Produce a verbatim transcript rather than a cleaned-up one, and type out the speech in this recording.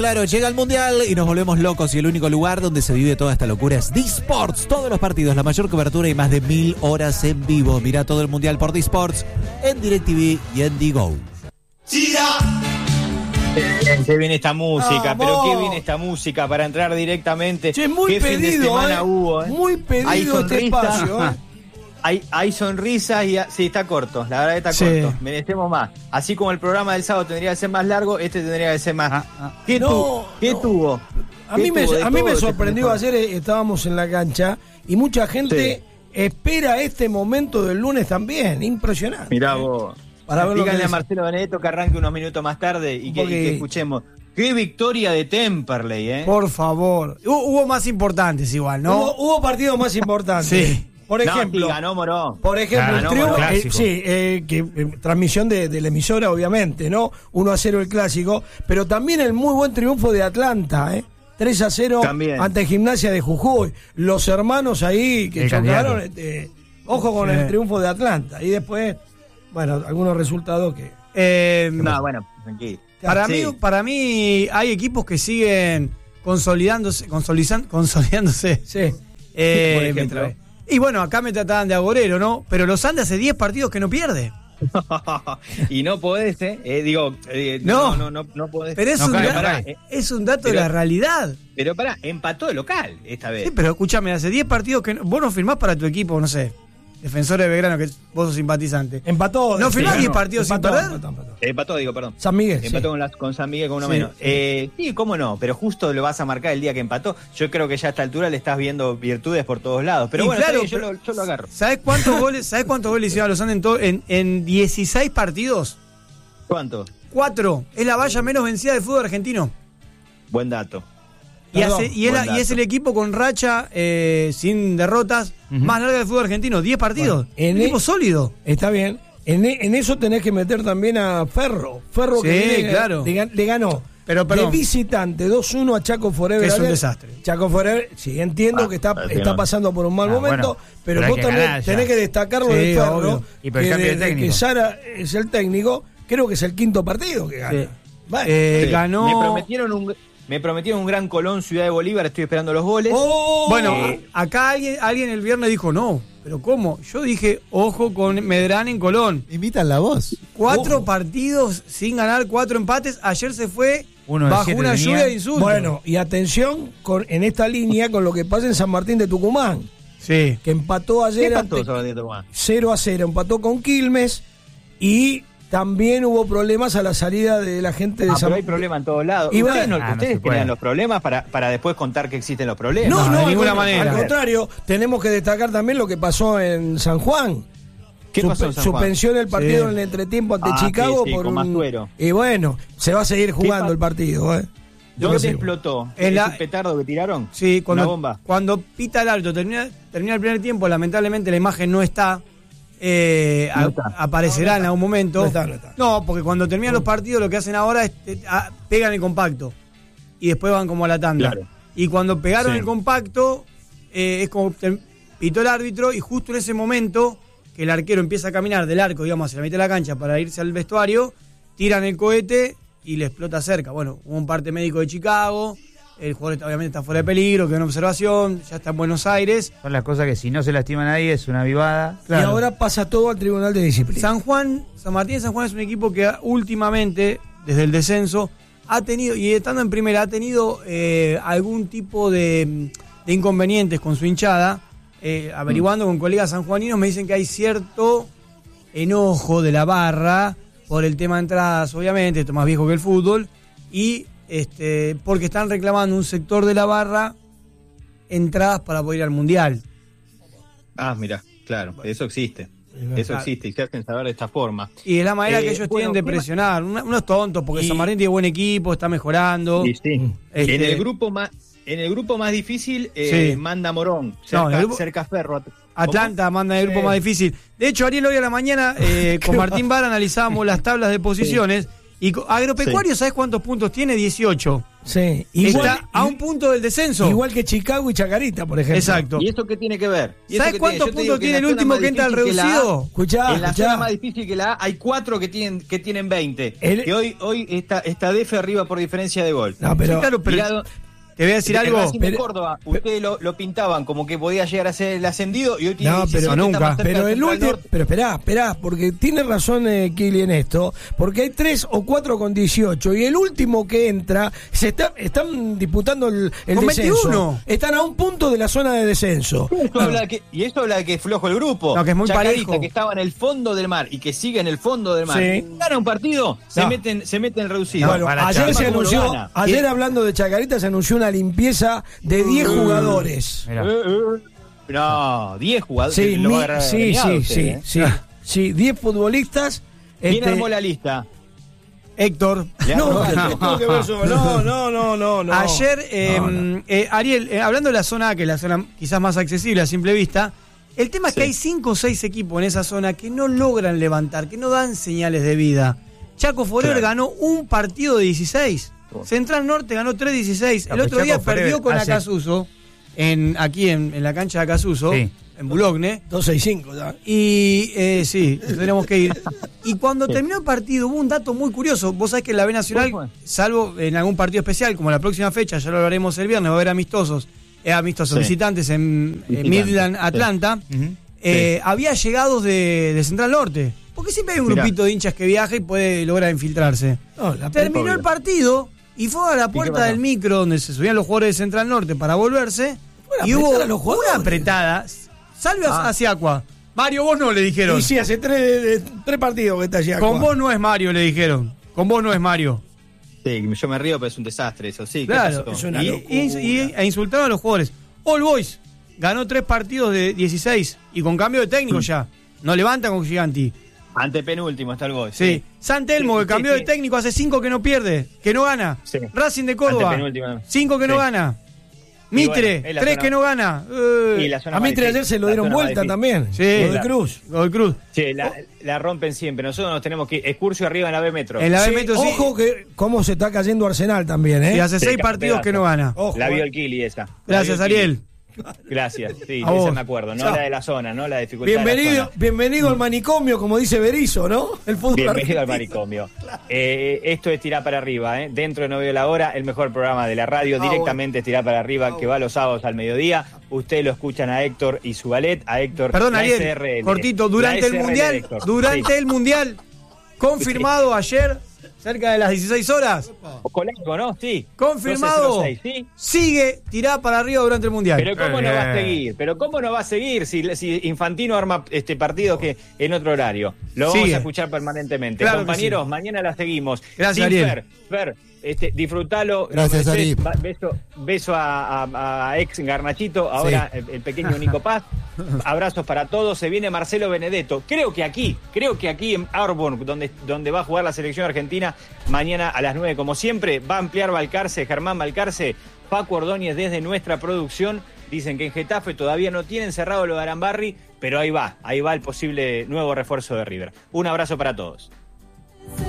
claro, llega el Mundial y nos volvemos locos y el único lugar donde se vive toda esta locura es D-Sports. Todos los partidos, la mayor cobertura y más de mil horas en vivo. Mirá todo el Mundial por D-Sports en DirecTV y en D-Go. Qué bien esta música, ¡Vamos! pero qué bien esta música para entrar directamente. Che, muy qué fin de pedido, semana eh. hubo, eh. Muy pedido Hay este sonrisas. espacio, eh. Hay, hay sonrisas y... Sí, está corto, la verdad que está Sí. corto. Merecemos más. Así como el programa del sábado tendría que ser más largo, este tendría que ser más... Ah, ah. ¿Qué, No, tu- ¿qué no. tuvo? A ¿Qué mí me, tuvo de a mí todo me este sorprendió fin de ayer, eh, estábamos en la cancha y mucha gente espera este momento del lunes también. Impresionante. Mirá vos. Para ver lo Díganle que a dice. Marcelo Benedetto que arranque unos minutos más tarde y que, y Porque- que escuchemos. Qué victoria de Temperley, ¿eh? Por favor. Hubo, hubo más importantes igual, ¿no? Hubo, hubo partidos más importantes. Sí. Por No, ejemplo, sí, ganó Morón. por ejemplo, Ganó el triunfo, el eh, clásico. sí, eh, que eh, transmisión de, de la emisora, obviamente, ¿no? uno a cero el clásico, pero también el muy buen triunfo de Atlanta, ¿eh? tres a cero También. ante Gimnasia de Jujuy. Los hermanos ahí que El chocaron, candidato. este, ojo con Sí. el triunfo de Atlanta. Y después, bueno, algunos resultados que... Eh, No, bueno, tranquilo. para, Sí. mí, para mí hay equipos que siguen consolidándose, consolizan- consolidándose. Sí. Eh, Por ejemplo. mientras- y bueno, acá me trataban de agorero, ¿no? Pero los Andes hace diez partidos que no pierde. Y no podés, ¿eh? Eh, digo, eh, No. no, no, no, no podés. Pero es, No, un, pará, dato, pará, eh. es un dato Pero- de la realidad. Pero pará, empató de local esta vez. Sí, pero escúchame, hace diez partidos que no- vos no firmás para tu equipo, no sé, Defensores de Belgrano, que vos sos simpatizante. Empató. ¿No sí, firmás ganó. diez partidos sin Empató, perder? empató, empató. Empató, digo, perdón. San Miguel, Empató sí. con, las- con San Miguel con uno Sí, menos. sí. Eh, sí, cómo no, pero justo lo vas a marcar el día que empató. Yo creo que ya a esta altura le estás viendo virtudes por todos lados. Pero Y bueno, claro, está bien, yo, pero- lo, yo lo agarro. ¿Sabés cuántos goles, ¿sabés cuántos goles hicieron a los Andes en, todo- en, en dieciséis partidos? ¿Cuánto? Cuatro. Es la valla menos vencida del fútbol argentino. Buen dato. Y, Perdón, hace- y, es la- buen y es dato. el equipo con racha eh, sin derrotas más larga del fútbol argentino. diez partidos. Bueno, en un equipo e- sólido. Está bien. En, e- en eso tenés que meter también a Ferro. Ferro que Sí, viene- claro. le, gan- le ganó Pero, perdón. de visitante dos uno a Chaco Forever. Que es un ayer. desastre. Chaco Forever, sí, entiendo Ah, que está, parece está no. pasando por un mal Ah, momento, bueno, pero, pero hay vos que también ganar ya. tenés que destacar lo Sí, de Ferro. obvio. Y por el que cambio de desde técnico. que Sara es el técnico, creo que es el quinto partido que gana. Sí. Bueno. Eh, Sí. ganó. Me prometieron un, me prometieron un gran Colón Ciudad de Bolívar, estoy esperando los goles. ¡Oh! Bueno, Eh, acá alguien, alguien el viernes dijo no. ¿Pero cómo? Yo dije, ojo con Medrán en Colón. Imitan la voz. Cuatro Ojo. partidos sin ganar, cuatro empates. Ayer se fue Uno de bajo siete una tenía. lluvia de insultos. Bueno, y atención con, en esta línea con lo que pasa en San Martín de Tucumán, sí. que empató ¿Qué ayer pasó, ante- Sebastián Tucumán? cero a cero, empató con Quilmes y también hubo problemas a la salida de la gente de Ah, San pero hay problemas en todos lados. Y ustedes bueno, no, ah, no ustedes se puede. crean los problemas para, para después contar que existen los problemas. No, No, no, de al ninguna contra- manera. Al contrario, tenemos que destacar también lo que pasó en San Juan. ¿Qué pasó en San Juan? Suspensión el partido Sí. en el entretiempo ante Ah, Chicago sí, sí, por con un- Masuero. Y bueno, se va a seguir jugando pa- el partido, ¿eh? ¿Dónde Sí. explotó? En ¿Es la- un petardo que tiraron? Sí, cuando, Una bomba. cuando pita el árbitro, termina, termina el primer tiempo, lamentablemente la imagen no está. eh, No a- está. aparecerá en algún momento. No está, no está. No, porque cuando terminan los partidos lo que hacen ahora es eh, a- pegan el compacto y después van como a la tanda. Claro. Y cuando pegaron Sí. el compacto, eh, es como ter- pitó el árbitro y justo en ese momento que el arquero empieza a caminar del arco, digamos, hacia la mitad de la cancha para irse al vestuario, tiran el cohete y le explota cerca. Bueno, hubo un parte médico de Chicago, el jugador está- obviamente está fuera de peligro, quedó en observación, ya está en Buenos Aires. Son las cosas que si no se lastima a nadie es una vivada. Claro. Y ahora pasa todo al Tribunal de Disciplina. San Juan, San Martín de San Juan es un equipo que últimamente, desde el descenso, ha tenido, y estando en primera, ha tenido eh, algún tipo de, de inconvenientes con su hinchada. Eh, averiguando con colegas sanjuaninos me dicen que hay cierto enojo de la barra por el tema de entradas, obviamente, esto es más viejo que el fútbol, y este porque están reclamando un sector de la barra entradas para poder ir al Mundial. Ah, mira, claro, eso existe. Eso existe y se hacen saber de esta forma. Y es la manera Eh, que ellos bueno, tienen de ¿qué más? presionar. Una- unos tontos, porque Y- San Martín tiene buen equipo, está mejorando. Y sí. Este- En el grupo más, en el grupo más difícil eh, Sí. manda Morón, No, cerca, en el grupo- cerca Ferro. Atlanta manda el grupo Sí. más difícil. De hecho, Ariel, hoy a la mañana, eh, con Martín Vara analizábamos las tablas de posiciones. Y co- Agropecuario, ¿sabes cuántos puntos tiene? dieciocho. Sí, igual, Está a un punto del descenso. igual que Chicago y Chacarita, por ejemplo. Exacto. ¿Y eso qué tiene que ver? ¿Y eso ¿Sabes qué cuántos tiene? Yo te puntos digo que tiene en el la zona último más que entra al difícil que la A, reducido? Escuchá, en la escuchá. zona más difícil que la A hay cuatro que tienen que tienen veinte. El- Que hoy hoy está, está D F arriba por diferencia de gol. No, pero, Sí, claro, pero Mirá, te voy a decir el algo. Racing de pero- Córdoba, ustedes lo, lo pintaban como que podía llegar a ser el ascendido y hoy tiene No, pero diecisiete, está nunca. más cerca pero del el Central último, Norte. pero esperá, esperá, porque tiene razón eh, Kili en esto, porque hay tres o cuatro con dieciocho y el último que entra se está están disputando el, el Con descenso. veintiuno. Están a un punto de la zona de descenso. Esto habla de que- y esto habla de que es flojo el grupo. No, que es muy Chacarita, parejo. que estaba en el fondo del mar y que sigue en el fondo del mar. Sí. Gana un partido, se No. meten se meten reducido. Bueno, para ayer Chapa, se ¿cómo lo anunció, gana? ayer hablando de Chacarita se anunció una limpieza de diez jugadores. Mirá. Eh, eh. No, diez jugadores. Sí, lo va a mi- agarrar sí, premiado sí, usted, sí, ¿eh? sí, sí, diez futbolistas. ¿Quién este, armó la lista? Héctor. Le No, armó- ¿qué tengo que ver eso? no, no, no, no, no. Ayer, eh, No, no. eh, Ariel, eh, hablando de la zona A, que es la zona quizás más accesible a simple vista, el tema es que Sí. hay cinco o seis equipos en esa zona que no logran levantar, que no dan señales de vida. Chaco Forever Claro. ganó un partido de dieciséis. Central Norte ganó tres dieciséis. No, El pero otro día Chaco Forever perdió con hace- Acasuso, en, aquí en, en la cancha de Acasuso, Sí. en Boulogne. dos seis cinco ya. Y eh, sí, tenemos que ir. Y cuando terminó el partido hubo un dato muy curioso. Vos sabés que en la B Nacional, ¿Cuál fue? salvo en algún partido especial, como la próxima fecha, ya lo hablaremos el viernes, va a haber amistosos, eh, amistosos Sí. visitantes en, en Visitantes, Midland, sí. Atlanta, Ujú. eh, había llegados de, de Central Norte. Porque siempre hay un Mirá. grupito de hinchas que viaja y puede lograr infiltrarse. No, la Terminó obvio. el partido y fue a la qué puerta pasó? del micro donde se subían los jugadores de Central Norte para volverse. Fueron a Y hubo apretar a los jugadores. una apretada. Salve Ah. hacia Aqua. Mario, vos no le dijeron. Y sí, hace tres, de- tres partidos que está allá. Con vos no es Mario, le dijeron. Con vos no es Mario. Sí, yo me río, pero es un desastre eso. Sí, ¿qué Claro. pasó? Es una Y, locura. y- y- e insultaron a los jugadores. All Boys ganó tres partidos de dieciséis y con cambio de técnico ya. No levanta con Giganti. Antepenúltimo está el Boy. Sí. San Telmo, que Sí, cambió sí. de técnico hace cinco que no pierde, que no gana. Sí. Racing de Córdoba, Antepenúltimo. cinco que no Sí. gana. Mitre, bueno, es la tres zona- que no gana. Eh, Y la zona A más Mitre ayer difícil, se lo la dieron zona más vuelta difícil. también. Sí. Lo de Claro. Cruz. Godoy Cruz. Che, la, la rompen siempre. Nosotros nos tenemos que ir. Excursio arriba en la B Metro. En la B Sí, Metro sí. ojo que cómo se está cayendo Arsenal también, ¿eh? Y hace Sí, seis cada partidos pedazo. que no gana. Ojo, La vio eh. el Kili esa. La Gracias, vio el Kili. Ariel. Gracias, sí, A esa vos. me acuerdo. No Chao. la de la zona, no la dificultad de la Bienvenido, zona. bienvenido al manicomio, como dice Berizzo, ¿no? El fútbol Bienvenido al argentino. manicomio. Eh, esto es Tirar para Arriba, ¿eh? Dentro de No Veo la Hora, el mejor programa de la radio, Ah, directamente es Tirar para Arriba, que va los sábados al mediodía. Ustedes lo escuchan a Héctor y su ballet, a Héctor. Perdón, la Ariel, S R L, cortito, la durante el S R L de Mundial, Héctor. durante Sí. el Mundial, confirmado ayer, cerca de las dieciséis horas, Colenco, ¿no? Sí. confirmado, doce cero seis, ¿sí? sigue tirada para arriba durante el Mundial. Pero ¿cómo Eh, no va a bien. seguir? Pero ¿cómo no va a seguir si, si Infantino arma este partido que en otro horario? Lo vamos Sigue. a escuchar permanentemente. Claro que Compañeros, sí. mañana la seguimos. Gracias, Sin Ariel. Fer, Fer, este, disfrutalo. Gracias, Como Ari. decís, va- Beso, beso a, a- a ex Garnachito, ahora el, el pequeño Nico Paz. Abrazos para todos. Se viene Marcelo Benedetto. Creo que aquí, creo que aquí en Auburn, donde, donde va a jugar la selección argentina, mañana a las nueve, como siempre, va a ampliar Balcarce, Germán Balcarce, Paco Ordóñez desde nuestra producción. Dicen que en Getafe todavía no tienen cerrado lo de Arambarri, pero ahí va, ahí va el posible nuevo refuerzo de River. Un abrazo para todos.